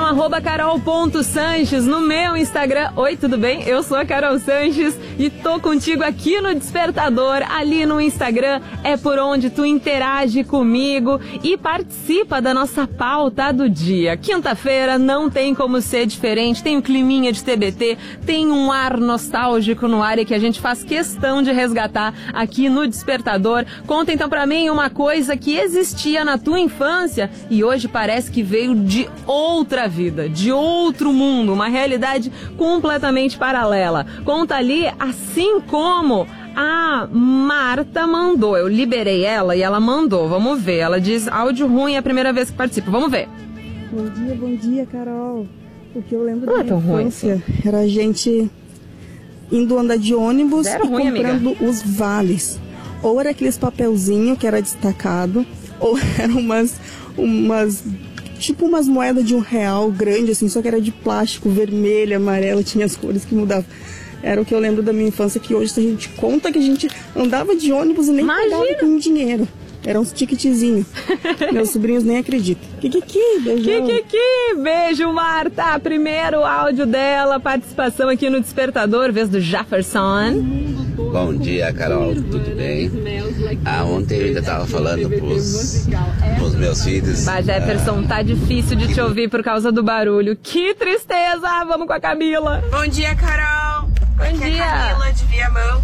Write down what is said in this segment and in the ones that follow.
@carol.sanches, no meu Instagram. Oi, tudo bem? Eu sou a Carol Sanches e tô contigo aqui no Despertador, ali no Instagram. É por onde tu interage comigo e participa da nossa pauta do dia. Quinta-feira não tem como ser diferente, tem um climinha de TBT, tem um ar nostálgico no ar e que a gente faz questão de resgatar aqui no Despertador. Conta então pra mim uma coisa que existia na tua infância e hoje parece que veio de outra vida, de outro mundo, uma realidade completamente paralela. Conta ali, assim como a Marta mandou. Eu liberei ela e ela mandou. Vamos ver. Ela diz áudio ruim, é a primeira vez que participa. Vamos ver. Bom dia, Carol. O que eu lembro da minha infância ruim, era a gente indo andar de ônibus e comprando os vales. Ou era aqueles papelzinhos que era destacado, ou eram umas tipo umas moedas de R$1 grande, assim, só que era de plástico, vermelho, amarelo, tinha as cores que mudavam. Era o que eu lembro da minha infância, que hoje a gente conta que a gente andava de ônibus e nem pagava com dinheiro. Eram uns ticketzinhos. Meus sobrinhos nem acreditam. Beijão. Beijo, Marta. Primeiro áudio dela, participação aqui no Despertador, vez do Jefferson. Bom dia, Carol, tudo bem? Ontem eu ainda tava falando pros meus filhos. Mas Jefferson, tá difícil de te ouvir por causa do barulho. Que tristeza! Vamos com a Camila. Bom dia, Carol. Bom dia. É a Camila de Viamão.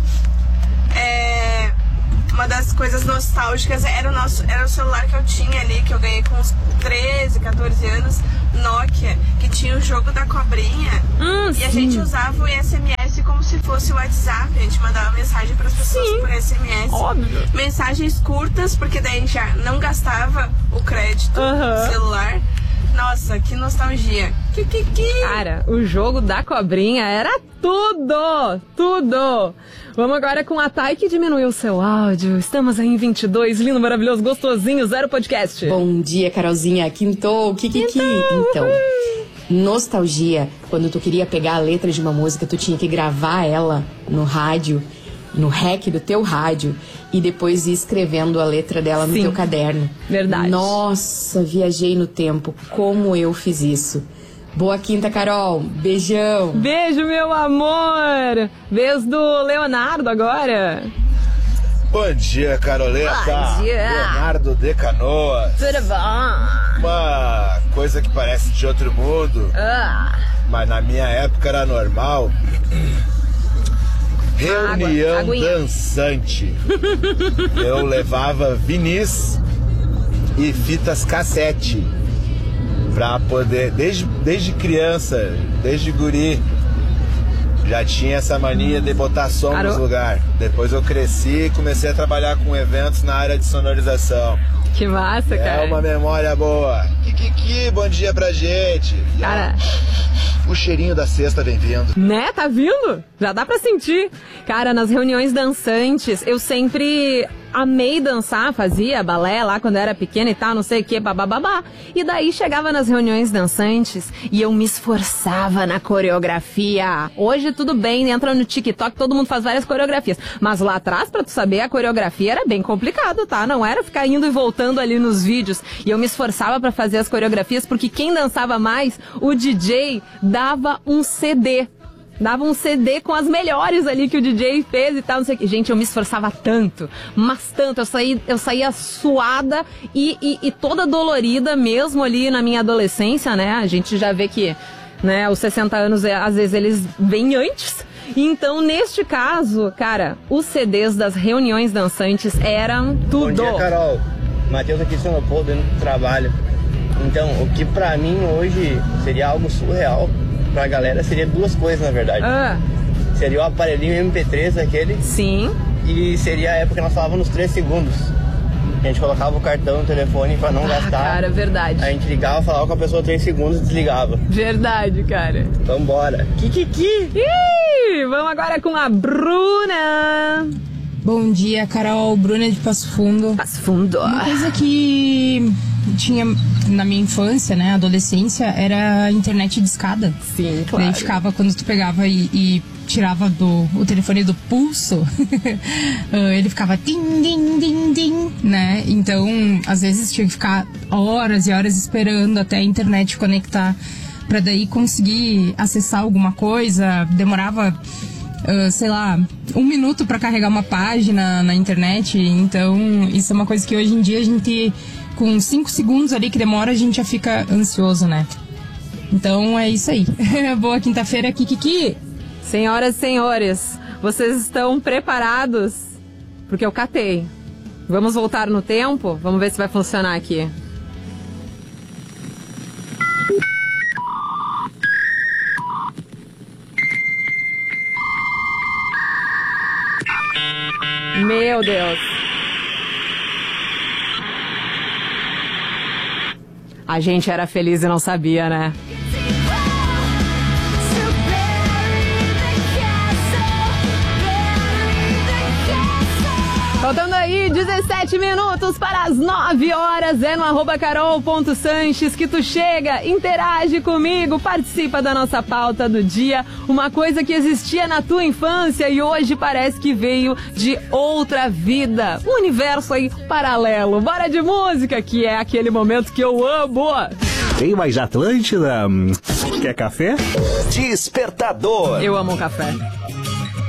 Uma das coisas nostálgicas era o celular que eu tinha ali, que eu ganhei com uns 13, 14 anos, Nokia, que tinha o jogo da cobrinha. E a gente usava o SMS como se fosse o WhatsApp. A gente mandava mensagem para as pessoas por SMS. Óbvio. Mensagens curtas, porque daí já não gastava o crédito do celular. Nossa, que nostalgia. Cara, o jogo da cobrinha era tudo. Vamos agora com a Thay, que diminuiu o seu áudio. Estamos aí em 22, lindo, maravilhoso, gostosinho, zero podcast. Bom dia, Carolzinha. Quintou, Então, nostalgia. Quando tu queria pegar a letra de uma música, tu tinha que gravar ela no rádio, no rec do teu rádio, e depois ir escrevendo a letra dela no teu caderno. Verdade. Nossa, viajei no tempo. Como eu fiz isso. Boa quinta, Carol. Beijão. Beijo, meu amor. Vez do Leonardo agora. Bom dia, Caroleta. Bom dia. Leonardo de Canoas. Tudo bom? Uma coisa que parece de outro mundo, mas na minha época era normal. Reunião dançante. Eu levava vinis e fitas cassete pra poder, desde criança, desde guri, já tinha essa mania de botar som nos lugares. Depois eu cresci e comecei a trabalhar com eventos na área de sonorização. Que massa, cara. É uma memória boa. Bom dia pra gente. Cara, o cheirinho da sexta vem vindo. Né? Tá vindo? Já dá pra sentir. Cara, nas reuniões dançantes, eu sempre amei dançar, fazia balé lá quando eu era pequena e tal, não sei o que, babababá. E daí chegava nas reuniões dançantes e eu me esforçava na coreografia. Hoje tudo bem, entra no TikTok, todo mundo faz várias coreografias. Mas lá atrás, pra tu saber, a coreografia era bem complicado, tá? Não era ficar indo e voltando ali nos vídeos. E eu me esforçava pra fazer as coreografias, porque quem dançava mais, o DJ dava um CD. Dava um CD com as melhores ali que o DJ fez e tal, não sei o que. Gente, eu me esforçava tanto, mas tanto. Eu saía suada e toda dolorida mesmo ali na minha adolescência, né? A gente já vê que, né, os 60 anos, às vezes, eles vêm antes. Então, neste caso, cara, os CDs das reuniões dançantes eram tudo. Bom dia, Carol. Matheus aqui de São Leopoldo, dentro do trabalho. Então, o que pra mim hoje seria algo surreal, pra galera seria duas coisas, na verdade. Seria o aparelhinho MP3 aquele. Sim. E seria a época que nós falávamos nos 3 segundos. A gente colocava o cartão no telefone pra não gastar. Cara, verdade. A gente ligava, falava com a pessoa 3 segundos e desligava. Verdade, cara. Vambora. Vamos agora com a Bruna. Bom dia, Carol. Bruna de Passo Fundo. Passo Fundo. Uma coisa que tinha na minha infância, né, adolescência, era a internet de escada. Sim, claro. Daí ficava, quando tu pegava e tirava o telefone do pulso, ele ficava tim, tim, tim, tim, né? Então, às vezes tinha que ficar horas e horas esperando até a internet conectar pra daí conseguir acessar alguma coisa. Demorava, sei lá, 1 minuto pra carregar uma página na internet. Então, isso é uma coisa que hoje em dia a gente, com 5 segundos ali que demora, a gente já fica ansioso, né? Então, é isso aí. Boa quinta-feira, Kikiki! Senhoras e senhores, vocês estão preparados? Porque eu catei. Vamos voltar no tempo? Vamos ver se vai funcionar aqui. Meu Deus. A gente era feliz e não sabia, né? Faltando aí 17 minutos para as 9 horas, é no @carol.sanches que tu chega, interage comigo, participa da nossa pauta do dia, uma coisa que existia na tua infância e hoje parece que veio de outra vida, um universo aí paralelo. Bora de música, que é aquele momento que eu amo. Tem mais Atlântida? Quer café? Despertador. Eu amo café.